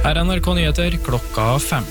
Her NRK Nyheter klokka 5.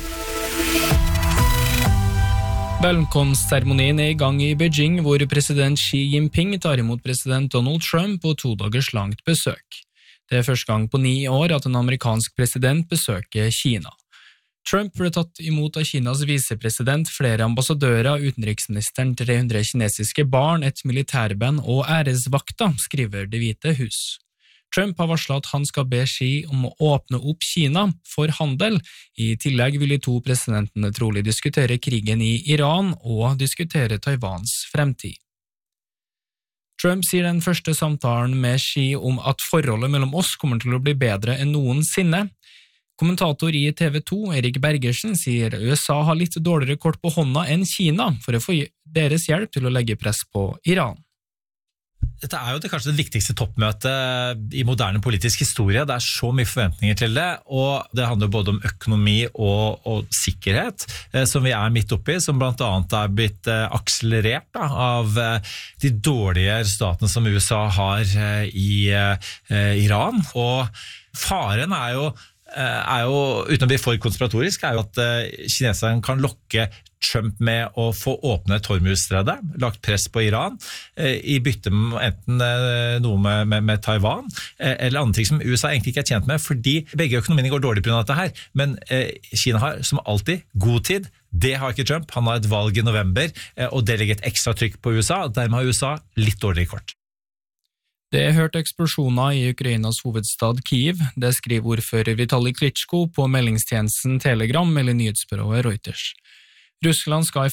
Velkomstseremonien I gang I Beijing, hvor president Xi Jinping tar imot president Donald Trump på 2 dagers langt besøk. Det første gang på 9 år at en amerikansk president besøker Kina. Trump ble tatt imot av Kinas visepresident, flere ambassadører, utenriksministeren, 300 kinesiske barn, et militærband og æresvakter, skriver Det hvite hus. Trump har varslet at han skal be Xi om å åpne opp Kina for handel. I tillegg vil de 2 presidentene trolig diskutere krigen I Iran og diskutere Taiwans fremtid. Trump sier den første samtalen med Xi om at forholdet mellom oss kommer til å bli bedre enn noensinne. Kommentator I TV 2, Erik Bergersen, sier USA har litt dårligere kort på hånda enn Kina for å få deres hjelp til å legge press på Iran. Dette jo kanskje det viktigste toppmøtet I moderne politisk historie. Det så mye forventninger til det, og det handler både om økonomi og sikkerhet, som vi midt oppe I, som blant annet blitt akselerert av de dårlige resultatene som USA har I Iran. Og faren jo, uten å bli for konspiratorisk, jo at kineserne kan lokke Trump med å få åpne Hormuzstredet, lagt press på Iran, I bytte med enten noe med Taiwan, eller andre ting som USA egentlig ikke tjent med, fordi begge økonomiene går dårlig på grunn av dette her. Men Kina har som alltid god tid. Det har ikke Trump. Han har et valg I november, og det legger et ekstra trykk på USA, og dermed har USA litt dårligere kort. Det hørt eksplosjoner I Ukrainas hovedstad Kyiv. Det skriver ordfører Vitali Klitschko på meldingstjenesten Telegram eller nyhetsbyrået Reuters. Russland skal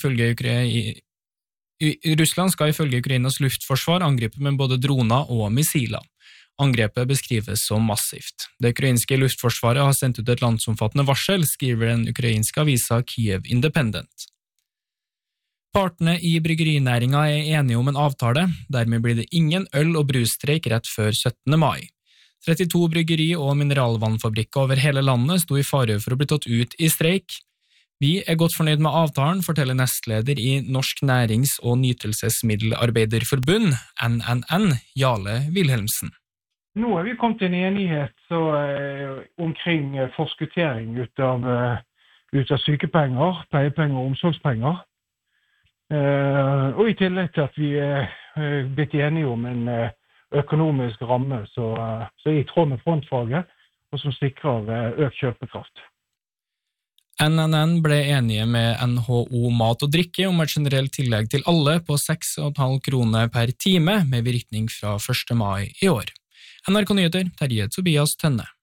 ifølge Ukrainas luftforsvar angripe med både droner og missiler. Angrepet beskrives som massivt. Det ukrainske luftforsvaret har sendt ut et landsomfattende varsel, skriver den ukrainske avisa Kyiv Independent. Partene I bryggerinæringen enige om en avtale, dermed blir det ingen øl- og brusstreik rett før 17. mai. 32 bryggeri- og mineralvannfabrikker over hele landet sto I fare for å bli tatt ut I streik. Vi godt fornøyd med avtalen, forteller nestleder I Norsk Nærings- og Nytelsesmiddelarbeiderforbund, NNN, Jarle Wilhelmsen. Nå vi kommet til en enighet omkring forskuttering ut av sykepenger, pleiepenger og omsorgspenger. Og I tillegg til at vi blitt enige om en økonomisk ramme som I tråd med frontfaget, og som sikrer økt kjøpekraft. NNN ble enige med NHO Mat og Drikke om et generelt tillegg til alle på 6,5 kroner per time, med virkning fra 1. mai I år. NRK Nyheter, Terje Tobias Tønne.